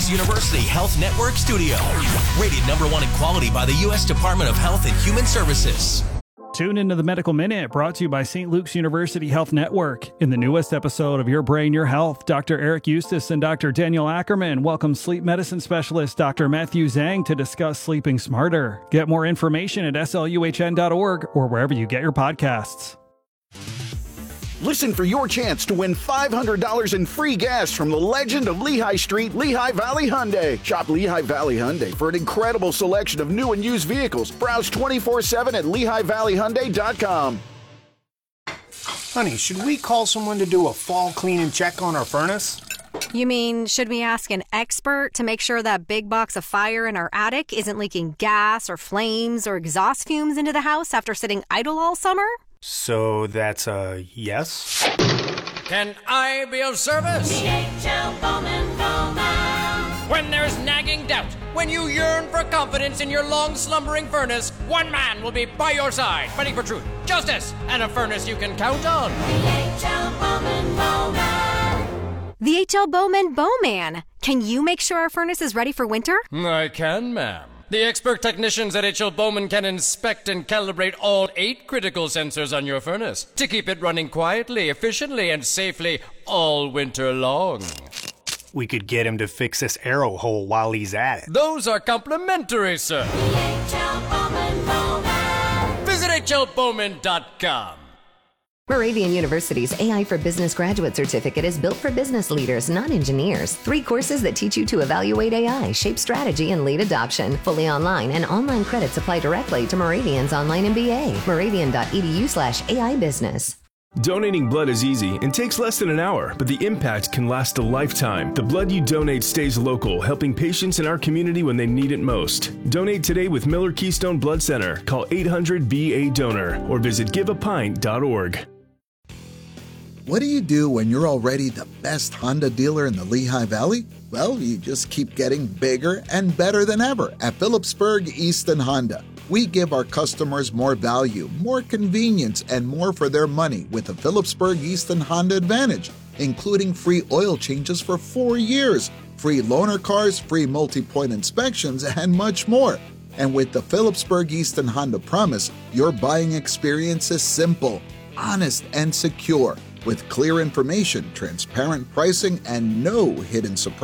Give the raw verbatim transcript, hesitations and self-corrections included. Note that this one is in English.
Lukes University Health Network studio. Rated number one in quality by the U S Department of Health and Human Services. Tune into the Medical Minute, brought to you by Saint Luke's University Health Network. In the newest episode of Your Brain, Your Health, Doctor Eric Eustace and Doctor Daniel Ackerman welcome sleep medicine specialist Doctor Matthew Zhang to discuss sleeping smarter. Get more information at S L U H N dot org or wherever you get your podcasts. Listen for your chance to win five hundred dollars in free gas from the legend of Lehigh Street, Lehigh Valley Hyundai. Shop Lehigh Valley Hyundai for an incredible selection of new and used vehicles. Browse twenty-four seven at Lehigh Valley Hyundai dot com. Honey, should we call someone to do a fall clean and check on our furnace? You mean, should we ask an expert to make sure that big box of fire in our attic isn't leaking gas or flames or exhaust fumes into the house after sitting idle all summer? So that's a yes? Can I be of service? D H L Bowman Bowman. When there's nagging doubt, when you yearn for confidence in your long slumbering furnace, one man will be by your side, fighting for truth, justice, and a furnace you can count on. D H L Bowman Bowman. The H L Bowman Bowman. Can you make sure our furnace is ready for winter? I can, ma'am. The expert technicians at H L Bowman can inspect and calibrate all eight critical sensors on your furnace to keep it running quietly, efficiently, and safely all winter long. We could get him to fix this arrow hole while he's at it. Those are complimentary, sir. D H L Bowman Bowman. Visit H L Bowman dot com. Moravian University's A I for Business graduate certificate is built for business leaders, not engineers. Three courses that teach you to evaluate A I, shape strategy, and lead adoption. Fully online, and online credits apply directly to Moravian's online M B A. Moravian dot E D U slash A I business. Donating blood is easy and takes less than an hour, but the impact can last a lifetime. The blood you donate stays local, helping patients in our community when they need it most. Donate today with Miller Keystone Blood Center. Call eight hundred B A donor or visit give a pint dot org. What do you do when you're already the best Honda dealer in the Lehigh Valley? Well, you just keep getting bigger and better than ever at Phillipsburg Easton Honda. We give our customers more value, more convenience, and more for their money with the Phillipsburg Easton Honda Advantage, including free oil changes for four years, free loaner cars, free multi-point inspections, and much more. And with the Phillipsburg Easton Honda Promise, your buying experience is simple, honest, and secure, with clear information, transparent pricing, and no hidden surprises.